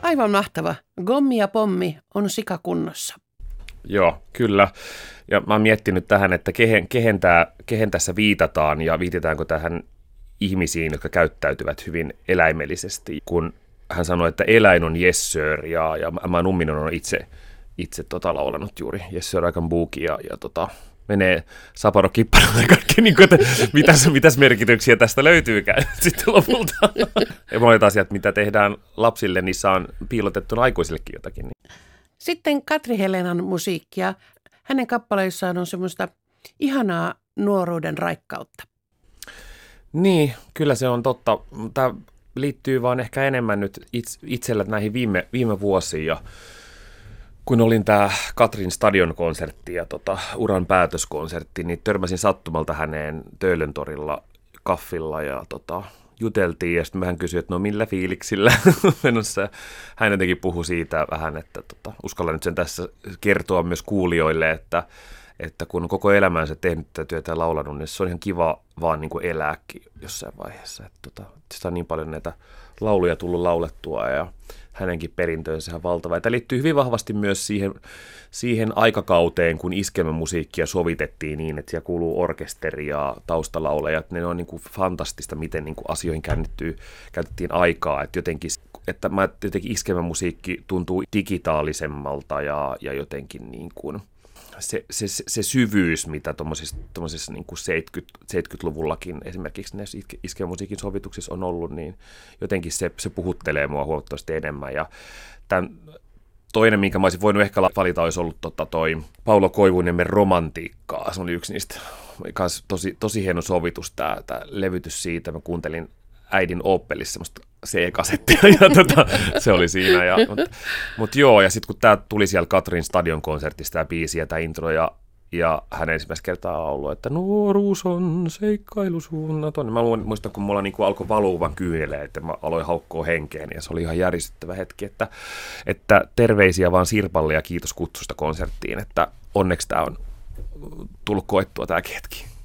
Aivan mahtava. Gommi ja pommi on sikakunnossa. Joo, kyllä. Ja mä oon miettinyt tähän, että kehen tässä viitataan ja viitataanko tähän ihmisiin, jotka käyttäytyvät hyvin eläimellisesti, kun hän sanoi, että eläin on yes sir, ja mä Numminen on itse laulanut juuri yes sir aikan buuki, ja menee Saparo Kipparalle kaikki, niin kuin, että mitäs merkityksiä tästä löytyykään sitten lopulta. Ja monet asiat, mitä tehdään lapsille, niissä on piilotettu aikuisillekin jotakin. Niin. Sitten Katri Helenan musiikkia. Hänen kappaleissaan on semmoista ihanaa nuoruuden raikkautta. Niin, kyllä se on totta. Tämä liittyy vaan ehkä enemmän nyt itsellä näihin viime vuosiin. Ja kun olin tämä Katrin stadionkonsertti ja uran päätöskonsertti, niin törmäsin sattumalta häneen Töölöntorilla kaffilla ja juteltiin. Ja sitten hän kysyi, että no millä fiiliksillä menossa. Hän jotenkin puhui siitä vähän, että uskallan nyt sen tässä kertoa myös kuulijoille, että kun on koko elämänsä tehnyt tätä työtä ja laulanut, niin se on ihan kiva vaan niin kuin elääkin jossain vaiheessa. Että sitä on niin paljon näitä lauluja tullut laulettua ja hänenkin perintönsä on valtava. Ja tämä liittyy hyvin vahvasti myös siihen aikakauteen, kun iskelmämusiikkia sovitettiin niin, että siellä kuuluu orkesteri ja taustalauleja. Ne on niin kuin fantastista, miten niin kuin asioihin käytettiin aikaa. Että jotenkin iskelmämusiikki tuntuu digitaalisemmalta ja jotenkin niin kuin se syvyys, mitä tuommoisessa niin kuin 70-luvullakin esimerkiksi näissä iskelmämusiikin sovituksissa on ollut, niin jotenkin se puhuttelee mua huomattavasti enemmän. Ja tämän toinen, minkä mä olisin voinut ehkä valita, olisi ollut toi Paulo Koivuniemen Romantiikkaa. Se oli yksi niistä tosi hieno sovitus, tämä levytys siitä. Mä kuuntelin äidin Opelissa semmoista C-kasettia, ja se oli siinä. Mutta joo, ja sitten kun tämä tuli siellä Katrin stadionkonsertista, tämä biisi ja tämä intro, ja hän ensimmäistä kertaa lauloi, että nuoruus on seikkailusuunnaton. Mä muistan, kun mulla niinku alkoi valua vaan kyyneleen, että mä aloin haukkoa henkeen, ja se oli ihan järisyttävä hetki, että terveisiä vaan Sirpalle ja kiitos kutsusta konserttiin, että onneksi tämä on tullut koettua tämäkin hetki.